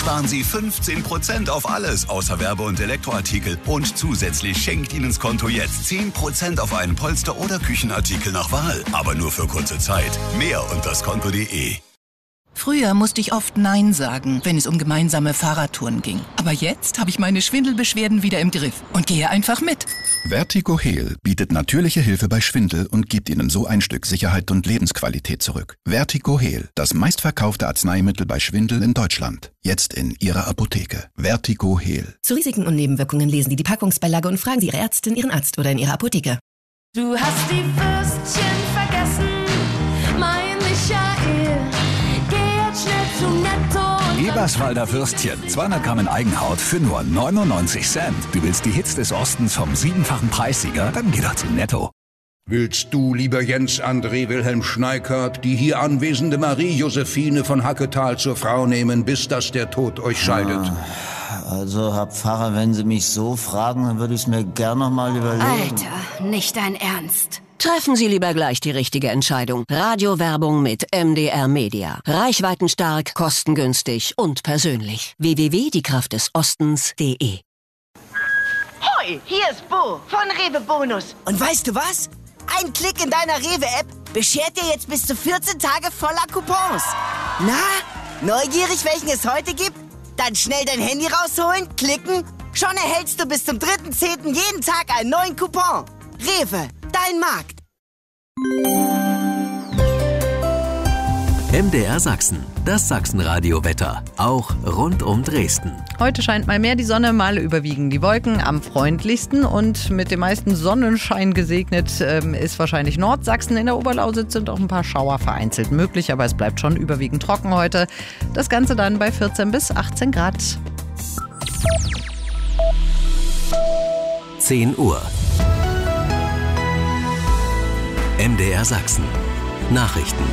sparen Sie 15% auf alles außer Werbe- und Elektroartikel. Und zusätzlich schenkt Ihnen das Konto jetzt 10% auf einen Polster- oder Küchenartikel nach Wahl. Aber nur für kurze Zeit. Mehr unter skonto.de. Früher musste ich oft Nein sagen, wenn es um gemeinsame Fahrradtouren ging. Aber jetzt habe ich meine Schwindelbeschwerden wieder im Griff und gehe einfach mit. VertigoHeal bietet natürliche Hilfe bei Schwindel und gibt Ihnen so ein Stück Sicherheit und Lebensqualität zurück. VertigoHeal, das meistverkaufte Arzneimittel bei Schwindel in Deutschland. Jetzt in Ihrer Apotheke. VertigoHeal. Zu Risiken und Nebenwirkungen lesen Sie die Packungsbeilage und fragen Sie Ihre Ärztin, Ihren Arzt oder in Ihrer Apotheke. Du hast die Würstchen vergessen, mein Michael. Geh jetzt schnell zu Netto. Eberswalder Würstchen, 200 Gramm in Eigenhaut für nur 99 Cent. Du willst die Hits des Ostens vom 7-fachen Preissieger? Dann geh doch zu Netto. Willst du, lieber Jens André Wilhelm Schneikert, die hier anwesende Marie-Josephine von Hacketal zur Frau nehmen, bis dass der Tod euch scheidet? Also, Herr Pfarrer, wenn Sie mich so fragen, dann würde ich es mir gern noch mal überlegen. Alter, nicht dein Ernst. Treffen Sie lieber gleich die richtige Entscheidung. Radiowerbung mit MDR Media. Reichweitenstark, kostengünstig und persönlich. www.diekraftdesostens.de. Hoi, hier ist Bo von Rewe Bonus. Und weißt du was? Ein Klick in deiner Rewe-App beschert dir jetzt bis zu 14 Tage voller Coupons. Na, neugierig, welchen es heute gibt? Dann schnell dein Handy rausholen, klicken. Schon erhältst du bis zum 3.10. jeden Tag einen neuen Coupon. Rewe, dein Markt. MDR Sachsen, das Sachsenradio-Wetter, auch rund um Dresden. Heute scheint mal mehr die Sonne, mal überwiegen die Wolken. Am freundlichsten und mit dem meisten Sonnenschein gesegnet ist wahrscheinlich Nordsachsen. In der Oberlausitz sind auch ein paar Schauer vereinzelt möglich, aber es bleibt schon überwiegend trocken heute. Das Ganze dann bei 14 bis 18 Grad. 10 Uhr. MDR Sachsen. Nachrichten.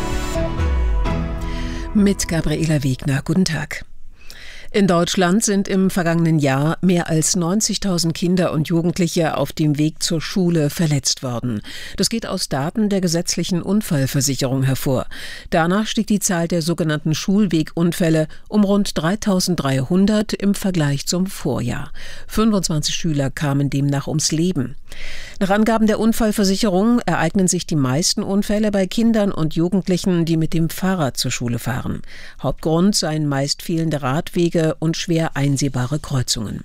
Mit Gabriela Wegner. Guten Tag. In Deutschland sind im vergangenen Jahr mehr als 90.000 Kinder und Jugendliche auf dem Weg zur Schule verletzt worden. Das geht aus Daten der gesetzlichen Unfallversicherung hervor. Danach stieg die Zahl der sogenannten Schulwegunfälle um rund 3.300 im Vergleich zum Vorjahr. 25 Schüler kamen demnach ums Leben. Nach Angaben der Unfallversicherung ereignen sich die meisten Unfälle bei Kindern und Jugendlichen, die mit dem Fahrrad zur Schule fahren. Hauptgrund seien meist fehlende Radwege und schwer einsehbare Kreuzungen.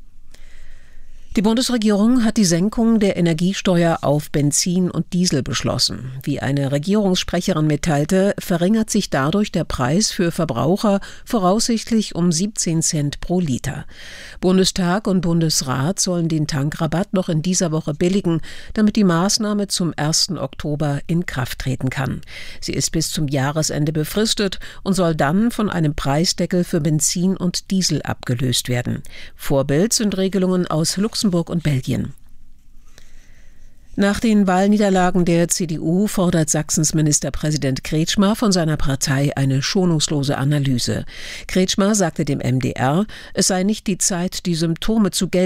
Die Bundesregierung hat die Senkung der Energiesteuer auf Benzin und Diesel beschlossen. Wie eine Regierungssprecherin mitteilte, verringert sich dadurch der Preis für Verbraucher voraussichtlich um 17 Cent pro Liter. Bundestag und Bundesrat sollen den Tankrabatt noch in dieser Woche billigen, damit die Maßnahme zum 1. Oktober in Kraft treten kann. Sie ist bis zum Jahresende befristet und soll dann von einem Preisdeckel für Benzin und Diesel abgelöst werden. Vorbild sind Regelungen aus Luxemburg und Belgien. Nach den Wahlniederlagen der CDU fordert Sachsens Ministerpräsident Kretschmer von seiner Partei eine schonungslose Analyse. Kretschmer sagte dem MDR, es sei nicht die Zeit, die Symptome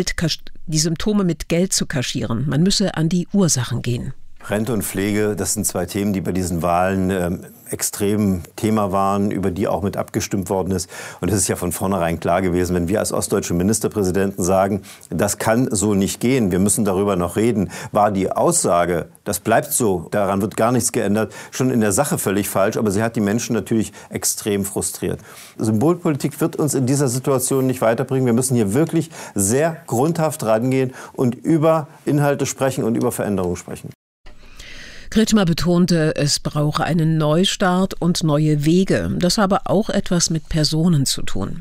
mit Geld zu kaschieren. Man müsse an die Ursachen gehen. Rente und Pflege, das sind zwei Themen, die bei diesen Wahlen extrem Thema waren, über die auch mit abgestimmt worden ist. Und es ist ja von vornherein klar gewesen, wenn wir als ostdeutsche Ministerpräsidenten sagen, das kann so nicht gehen, wir müssen darüber noch reden, war die Aussage, das bleibt so, daran wird gar nichts geändert, schon in der Sache völlig falsch. Aber sie hat die Menschen natürlich extrem frustriert. Symbolpolitik wird uns in dieser Situation nicht weiterbringen. Wir müssen hier wirklich sehr grundhaft rangehen und über Inhalte sprechen und über Veränderungen sprechen. Kretschmer betonte, es brauche einen Neustart und neue Wege. Das habe auch etwas mit Personen zu tun.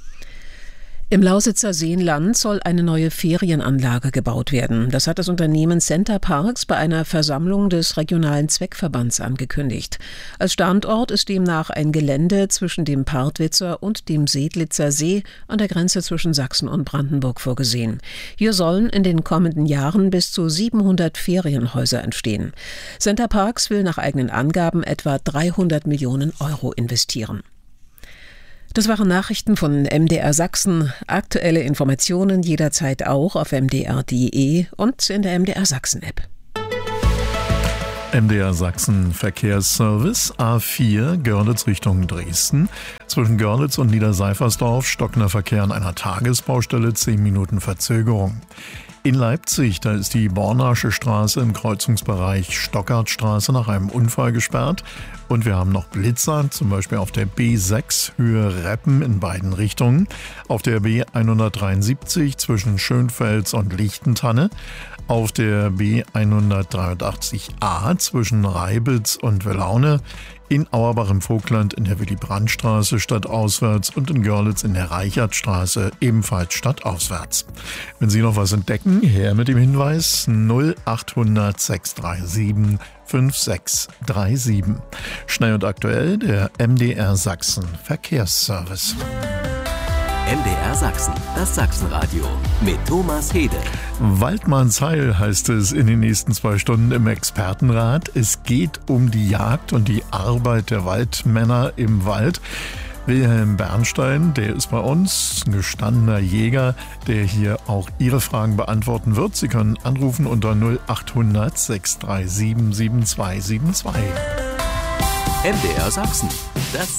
Im Lausitzer Seenland soll eine neue Ferienanlage gebaut werden. Das hat das Unternehmen Center Parks bei einer Versammlung des regionalen Zweckverbands angekündigt. Als Standort ist demnach ein Gelände zwischen dem Partwitzer und dem Sedlitzer See an der Grenze zwischen Sachsen und Brandenburg vorgesehen. Hier sollen in den kommenden Jahren bis zu 700 Ferienhäuser entstehen. Center Parks will nach eigenen Angaben etwa 300 Millionen Euro investieren. Das waren Nachrichten von MDR Sachsen. Aktuelle Informationen jederzeit auch auf mdr.de und in der MDR Sachsen App. MDR Sachsen Verkehrsservice A4 Görlitz Richtung Dresden. Zwischen Görlitz und Niederseifersdorf stockender Verkehr an einer Tagesbaustelle, 10 Minuten Verzögerung. In Leipzig, da ist die Bornasche Straße im Kreuzungsbereich Stockardstraße nach einem Unfall gesperrt. Und wir haben noch Blitzer, zum Beispiel auf der B6 Höhe Reppen in beiden Richtungen, auf der B173 zwischen Schönfels und Lichtentanne, auf der B183a zwischen Reibitz und Welaune, in Auerbach im Vogtland in der Willy-Brandt-Straße stadtauswärts und in Görlitz in der Reichertstraße ebenfalls stadtauswärts. Wenn Sie noch was entdecken, her mit dem Hinweis 0800 637 5637. Schnell und aktuell der MDR Sachsen Verkehrsservice. MDR Sachsen, das Sachsenradio mit Thomas Hede. Waldmannsheil heißt es in den nächsten 2 Stunden im Expertenrat. Es geht um die Jagd und die Arbeit der Waldmänner im Wald. Wilhelm Bernstein, der ist bei uns, ein gestandener Jäger, der hier auch Ihre Fragen beantworten wird. Sie können anrufen unter 0800 637 7272. MDR Sachsen, das